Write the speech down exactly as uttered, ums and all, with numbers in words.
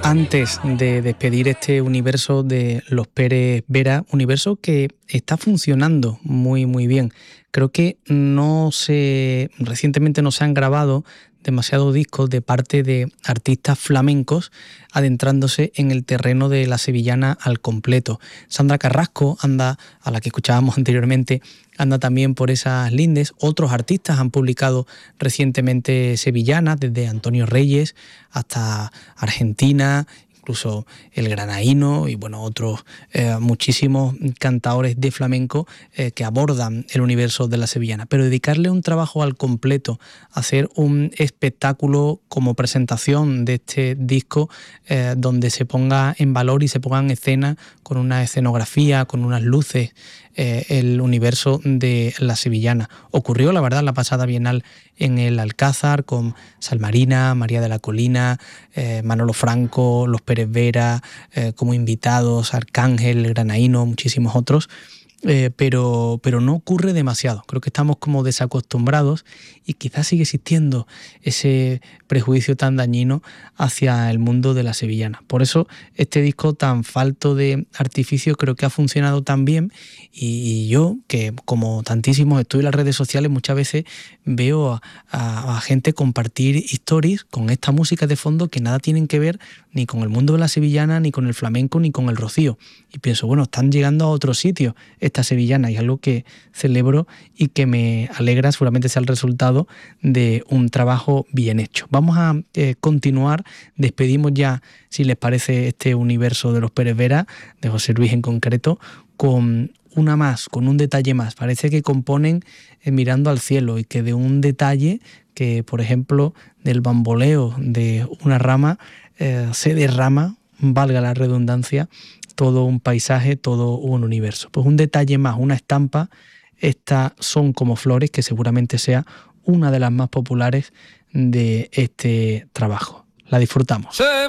Antes de despedir este universo de los Pérez Vera, universo que está funcionando muy muy bien. Creo que no se recientemente no se han grabado demasiados discos de parte de artistas flamencos adentrándose en el terreno de la sevillana al completo. Sandra Carrasco anda, a la que escuchábamos anteriormente, anda también por esas lindes. Otros artistas han publicado recientemente sevillanas, desde Antonio Reyes hasta Argentina, incluso el Granaíno y bueno, otros eh, muchísimos cantaores de flamenco eh, que abordan el universo de la sevillana. Pero dedicarle un trabajo al completo, hacer un espectáculo como presentación de este disco eh, donde se ponga en valor y se ponga en escena con una escenografía, con unas luces, eh, el universo de la sevillana. Ocurrió, la verdad, la pasada Bienal en el Alcázar con Salmarina, María de la Colina, eh, Manolo Franco, los Pérez Vera, eh, como invitados, Arcángel, el Granaíno, muchísimos otros. Eh, pero, pero no ocurre demasiado. Creo que estamos como desacostumbrados y quizás sigue existiendo ese prejuicio tan dañino hacia el mundo de la sevillana. Por eso este disco tan falto de artificio creo que ha funcionado tan bien, y, y yo, que como tantísimos estoy en las redes sociales, muchas veces veo a, a, a gente compartir stories con esta música de fondo que nada tienen que ver ni con el mundo de la sevillana, ni con el flamenco, ni con el rocío. Y pienso, bueno, están llegando a otro sitio esta sevillana, y es algo que celebro y que me alegra, seguramente sea el resultado de un trabajo bien hecho. Vamos a eh, continuar, despedimos ya, si les parece, este universo de los Pérez Vera, de José Luis en concreto, con una más, con un detalle más. Parece que componen eh, mirando al cielo, y que de un detalle que, por ejemplo, del bamboleo de una rama eh, se derrama, valga la redundancia, todo un paisaje, todo un universo. Pues un detalle más, una estampa. Estas Son como flores, que seguramente sea una de las más populares de este trabajo. La disfrutamos. Sí.